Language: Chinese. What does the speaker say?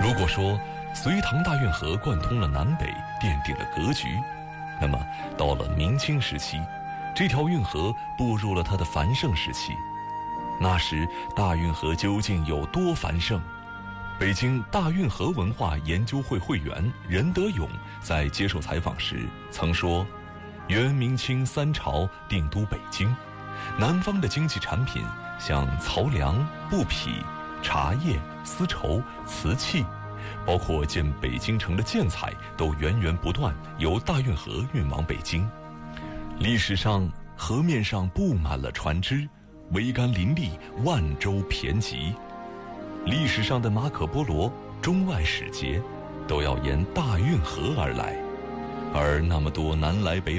如果说隋唐大运河贯通了南北，奠定了格局，那么到了明清时期，这条运河步入了它的繁盛时期。那时大运河究竟有多繁盛？北京大运河文化研究会会员任德勇在接受采访时曾说，元明清三朝定都北京，南方的经济产品像漕粮、布匹、茶叶、丝绸、瓷器，包括建北京城的建材，都源源不断由大运河运往北京。历史上河面上布满了船只，桅杆林立，万洲骈集。历史上的马可波罗、中外使节都要沿大运河而来，而那么多南来北